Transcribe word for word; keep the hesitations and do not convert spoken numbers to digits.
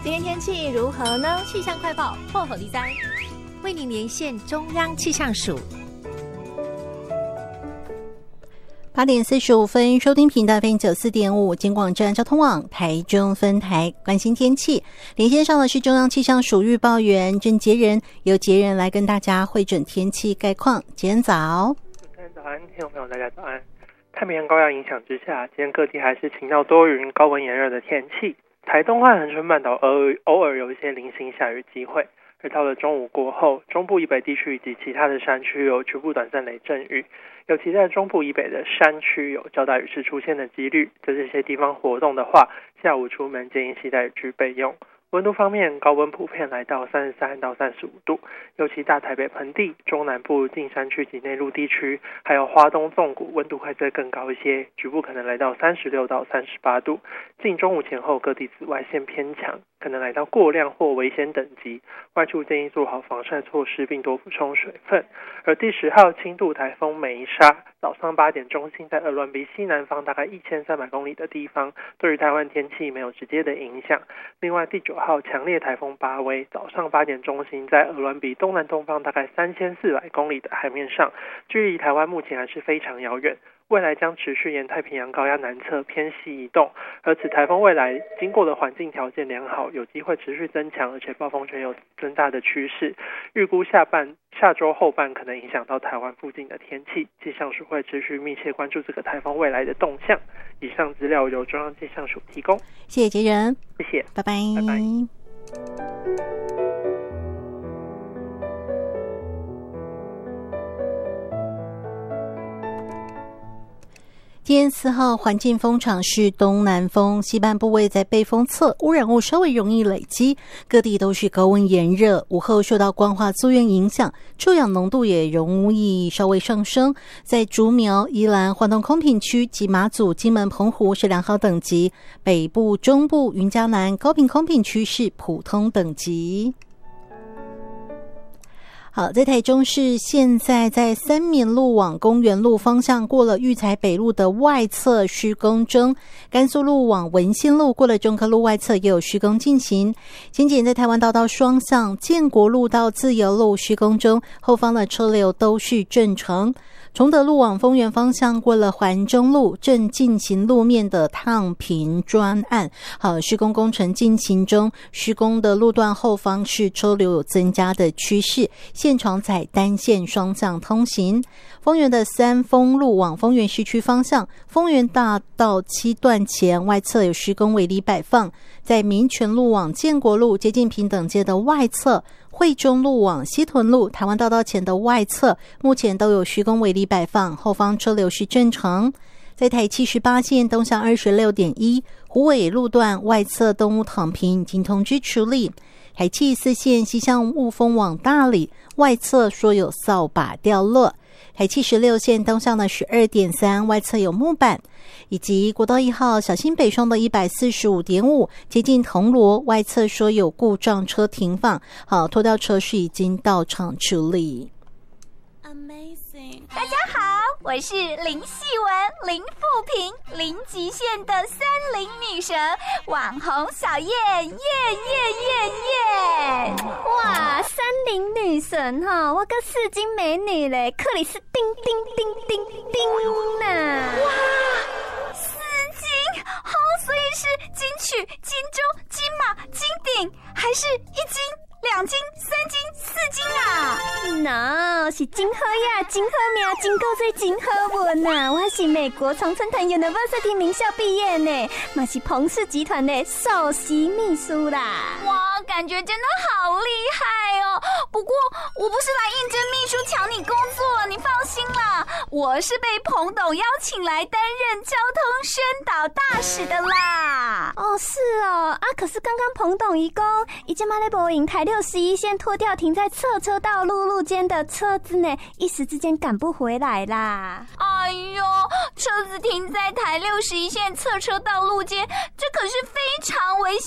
今天天气如何呢？气象快报破口第三，为您连线中央气象署。 八点四十五分，收听频道 F M 九十四点五，金广站交通网台中分台，关心天气。连线上的是中央气象署预报员郑杰仁，由杰仁来跟大家汇整天气概况。杰仁早。 主持人早安，听众朋友大家早安。太平洋高压影响之下，今天各地还是晴到多云、高温炎热的天气。台东和恒春半岛偶尔偶尔有一些零星下雨机会，而到了中午过后，中部以北地区以及其他的山区有局部短暂雷阵雨，尤其在中部以北的山区有较大雨势出现的几率。在这些地方活动的话，下午出门建议携带雨具备用。温度方面，高温普遍来到三十三到三十五度，尤其大台北盆地、中南部近山区及内陆地区，还有花东纵谷，温度会再更高一些，局部可能来到三十六到三十八度。近中午前后，各地紫外线偏强，可能来到过量或危险等级，外出建议做好防晒措施，并多补充水分。而第十号轻度台风梅沙，早上八点中心在鹅銮鼻西南方大概一千三百公里的地方，对于台湾天气没有直接的影响。另外第九号强烈台风巴威，早上八点中心在鹅銮鼻东南东方大概三千四百公里的海面上，距离台湾目前还是非常遥远，未来将持续沿太平洋高压南侧偏西移动，而此台风未来经过的环境条件良好，有机会持续增强，而且暴风圈有增大的趋势。预估下半下周后半可能影响到台湾附近的天气，气象署会持续密切关注这个台风未来的动向。以上资料由中央气象署提供。 谢谢杰仁， 谢谢， 拜拜， 拜拜。 今天四号环境风场是东南风，西半部位在背风侧，污染物稍微容易累积，各地都是高温炎热，午后受到光化作用影响，臭氧浓度也容易稍微上升。在竹苗、宜兰、花东空品区及马祖、金门、澎湖是良好等级，北部、中部、云嘉南、高屏空品区是普通等级。好，在台中市现在在三民路往公园路方向过了育才北路的外侧施工中，甘肃路往文心路过了中科路外侧也有施工进行。先前在台湾大道双向建国路到自由路施工中，后方的车流都是正常。崇德路往丰原方向过了环中路，正进行路面的烫平专案。好，施工工程进行中，施工的路段后方是车流有增加的趋势，现场采单线双向通行。丰原的三丰路往丰原市区方向，丰原大道七段前外侧有施工围篱摆放，在民权路往建国路接近平等街的外侧，惠中路往西屯路台湾大道前的外侧，目前都有施工围篱摆放，后方车流是正常。在台七十八线东向 二十六点一 虎尾路段外侧东屋躺平已经通知处理。台七四线西向雾峰往大里外侧说有扫把掉落。台七十六线东向的 十二点三 外侧有木板，以及国道一号小新北双的 一百四十五点五 接近铜锣外侧说有故障车停放，好，拖吊车是已经到场处理。 Amazing！ 大家好，我是林细文、林富平、林极限的森林女神，网红小燕，耶耶耶耶！哇，森林女神哈，我个四金美女嘞，克里斯汀丁丁丁丁呐！哇，四金，好，所以是金曲、金钟、金马、金鼎，还是一金？两金、三金、四金啊 ？No， 是金好呀，金好命，金够最金好文呐！我是美国常春藤 University 名校毕业呢，嘛是彭氏集团的首席秘书啦。哇，感觉真的好厉害哦！不过我不是来应征秘书抢你工作，你放心啦，我是被彭董邀请来担任交通宣导大使的啦。哦，是哦，啊，可是刚刚彭董一公已经买了波音台六十一线拖吊停在侧车道路路间的车子呢，一时之间赶不回来啦。哎呦，车子停在台六十一线侧车道路间，这可是非常危险